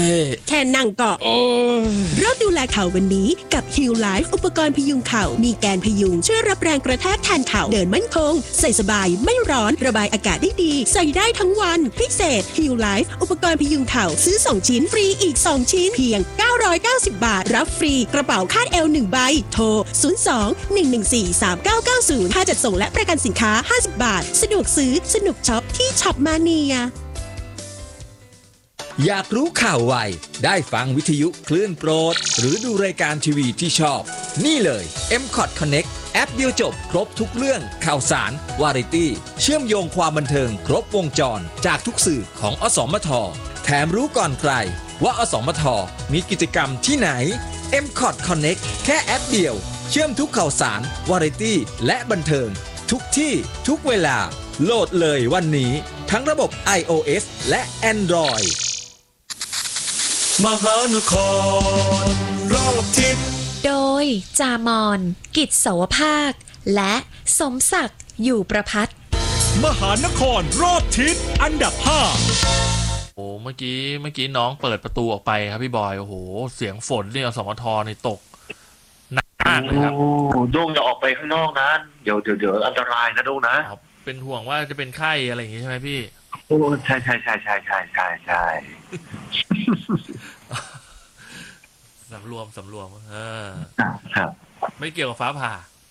แค่นั่งก็เริ่มดูแลเข่าวันนี้กับ Heal Life อุปกรณ์พยุงเข่ามีแกนพยุงช่วยรับแรงกระแทกแทนเข่าเดินมั่นคงใส่สบายไม่ร้อนระบายอากาศได้ดีใส่ได้ทั้งวันพิเศษ Heal Life อุปกรณ์พยุงเข่าซื้อ2ชิ้นฟรีอีก2ชิ้นเพียง990 บาทรับฟรีกระเป๋าคาดเอว1ใบโทร02-114-3990ค่าจัดส่งและประกันสินค้า50 บาทสะดวกซื้อสนุกช็อปที่ช็อปมาเนียอยากรู้ข่าวไวได้ฟังวิทยุคลื่นโปรดหรือดูรายการทีวีที่ชอบนี่เลย MCOT Connect แอปเดียวจบครบทุกเรื่องข่าวสารวาไรตี้เชื่อมโยงความบันเทิงครบวงจรจากทุกสื่อของอสมทแถมรู้ก่อนใครว่าอสมทมีกิจกรรมที่ไหน MCOT Connect แค่แอปเดียวเชื่อมทุกข่าวสารวาไรตี้และบันเทิงทุกที่ทุกเวลาโหลดเลยวันนี้ทั้งระบบ iOS และ Android มหานครรอบทิศโดยจามอนกิจสวภาคและสมศักดิ์อยู่ประพัฒน์มหานครรอบทิศอันดับ5 โอ้เมื่อกี้น้องเปิดประตูออกไปครับพี่บอยโอ้โหเสียงฝนเนี่ยอสมทนี่ตกหนักมากเลยครับโด่งอย่าออกไปข้างนอกนะเดี๋ยวอันตรายนะโด่งนะเป็นห่วงว่าจะเป็นไข้อะไรอย่างงี้ใช่ไหมพี่โอ้ใช่สำรวมครับไม่เกี่ยวกับฟ้าผ่า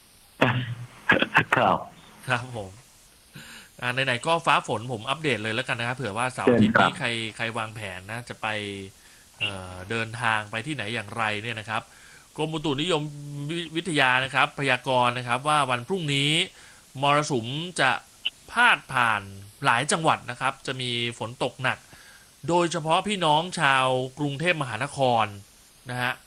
ครับผมไหนๆก็ฟ้าฝนผมอัปเดตเลยแล้วกันนะครับเผื่อว่าเสาร์อาทิตย์นี้ใครวางแผนนะจะไปเดินทางไปที่ไหนอย่างไรเนี่ยนะครับกรมอุตุนิยมวิทยานะครับพยากรณ์นะครับว่าวันพรุ่งนี้มรสุมจะพาดผ่านหลายจังหวัดนะครับจะมีฝนตกหนักโดยเฉพาะพี่น้องชาวกรุงเทพมหานครนะฮะ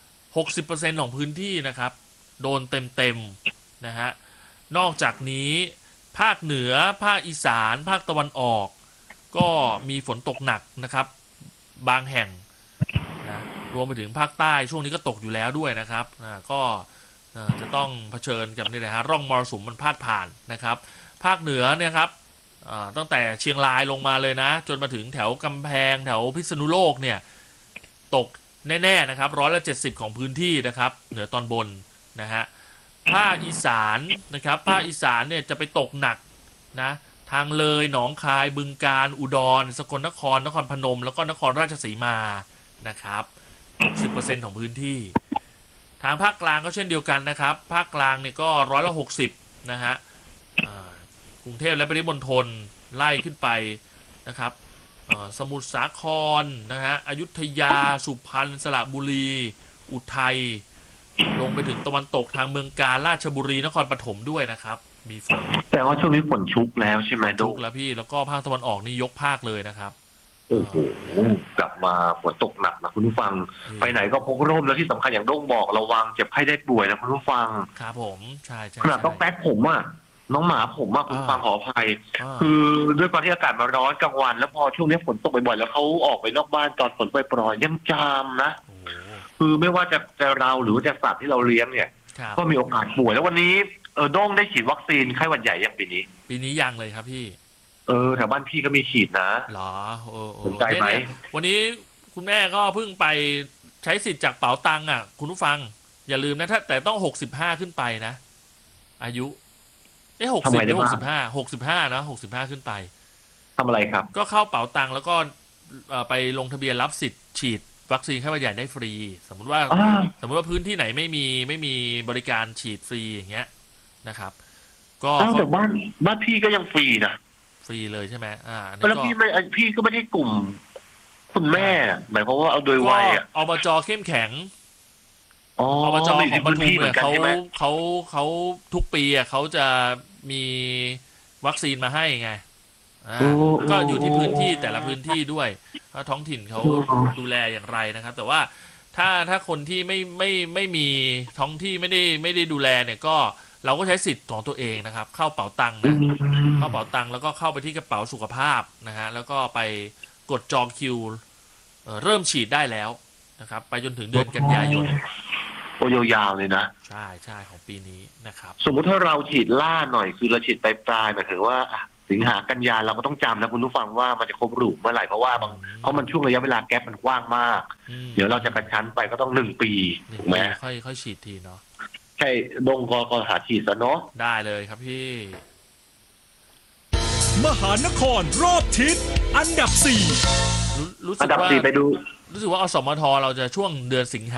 60% ของพื้นที่นะครับโดนเต็มนะฮะนอกจากนี้ภาคเหนือภาคอีสานภาคตะวันออกก็มีฝนตกหนักนะครับบางแห่งนะรวมไปถึงภาคใต้ช่วงนี้ก็ตกอยู่แล้วด้วยนะครับก็จะต้องเผชิญกับนี่แหละฮะร่องมรสุมมันพาดผ่านนะครับภาคเหนือเนี่ยครับตั้งแต่เชียงรายลงมาเลยนะจนมาถึงแถวกำแพงแถวพิษณุโลกเนี่ยตกแน่ๆนะครับ170ของพื้นที่นะครับเหนือตอนบนนะฮะภาคอีสานนะครับภาคอีสานเนี่ยจะไปตกหนักนะทางเลยหนองคายบึงกาฬอุดรสกลนครนครพนมแล้วก็นครราชสีมานะครับ 60% ของพื้นที่ทางภาคกลางก็เช่นเดียวกันนะครับภาคกลางเนี่ยก็160นะฮะกรุงเทพและปริมณฑลไล่ขึ้นไปนะครับสมุทรสาครนะฮะอยุธยาสุพรรณสระบุรีอุทัยลงไปถึงตะวันตกทางเมืองกาญราชบุรีนครปฐมด้วยนะครับมีฝนแต่ว่าช่วงนี้ฝนชุกแล้วใช่ไหมโด่งชุกแล้วพี่แล้วก็ภาคตะวันออกนี่ยกภาคเลยนะครับโอ้โหกลับมาฝนตกหนักนะคุณผู้ฟังไปไหนก็พกร่มแล้วที่สำคัญอย่างโด่งบอกระวังเจ็บไข้ได้ป่วยนะคุณผู้ฟังครับผมใช่ขนาดต้องแป๊กผมอ่ะน้องหมาผมคุณฟังขออภัยคือด้วยความที่อากาศมันร้อนกลางวันแล้วพอช่วงนี้ฝนตกบ่อยๆแล้วเขาออกไปนอกบ้านตอนฝนปล่อยๆยังจามนะคือไม่ว่าจะเราหรือจะสัตว์ที่เราเลี้ยงเนี่ยก็มีโอกาสป่วยแล้ววันนี้โด่งได้ฉีดวัคซีนไข้หวัดใหญ่ยังปีนี้ยังเลยครับพี่แถวบ้านพี่ก็มีฉีดนะหรอสนใจไหมวันนี้คุณแม่ก็เพิ่งไปใช้สิทธิ์จากเป๋าตังค์อ่ะคุณผู้ฟังอย่าลืมนะแต่ต้อง65ขึ้นไปนะอายุ60หรือ65นะ65ขึ้นไปทำอะไรครับก็เข้าเป๋าตังค์แล้วก็ไปลงทะเบียนรับสิทธิ์ฉีดวัคซีนไข้หวัดใหญ่ได้ฟรีสมมุติว่าพื้นที่ไหนไม่มีบริการฉีดฟรีอย่างเงี้ยนะครับก็แต่บ้านพี่ก็ยังฟรีนะฟรีเลยใช่ไหมแล้วพี่ก็ไม่ได้กลุ่มคุณแม่หมายความว่าเอาโดยวัยอบจเข้มแข็งอบจของปทุมเนี่ยเขาทุกปีเขาจะมีวัคซีนมาให้ไงก็อยู่ที่พื้นที่แต่ละพื้นที่ด้วยว่าท้องถิ่นเขาดูแลอย่างไรนะครับแต่ว่าถ้าคนที่ไม่มีท้องที่ไม่ได้ดูแลเนี่ยก็เราก็ใช้สิทธิ์ของตัวเองนะครับเข้าเป๋าตังค์นะเข้าเป๋าตังค์แล้วก็เข้าไปที่กระเป๋าสุขภาพนะฮะแล้วก็ไปกดจองคิวเริ่มฉีดได้แล้วนะครับไปจนถึงเดือนกันยายนโอ้ยาวๆเลยนะใช่ของปีนี้นะครับสมมุติถ้าเราฉีดล่าหน่อยคือเราฉีดปลายหมายถึงว่าสิงหากันยาเราก็ต้องจำนะคุณผู้ฟังว่ามันจะครบรูปเมื่อไหร่เพราะว่าเพราะมันช่วงระยะเวลาแก๊ปมันกว้างมากเดี๋ยวเราจะกระชั้นไปก็ต้อง1 ปีถูกไหมค่อยฉีดทีเนาะใช่ดงกหาฉีดซะเนาะได้เลยครับพี่มหานครรอบทิศอันดับ 4 รู้สึกว่าไปดูรู้สึกว่าอสมทเราจะช่วงเดือนสิงหา